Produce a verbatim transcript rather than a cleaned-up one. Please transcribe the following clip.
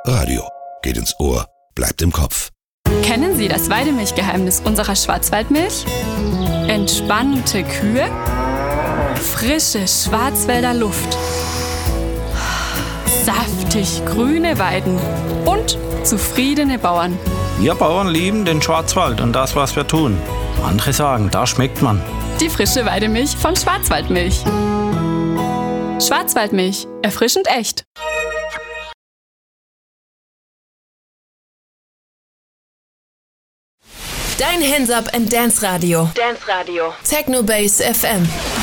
Radio. Geht ins Ohr, bleibt im Kopf. Kennen Sie das Weidemilchgeheimnis unserer Schwarzwaldmilch? Entspannte Kühe, frische Schwarzwälder Luft, saftig grüne Weiden und zufriedene Bauern. Wir Bauern lieben den Schwarzwald und das, was wir tun. Andere sagen, da schmeckt man. Die frische Weidemilch von Schwarzwaldmilch. Schwarzwaldmilch, erfrischend echt. Dein Hands Up and Dance Radio. Dance Radio. Techno Base F M.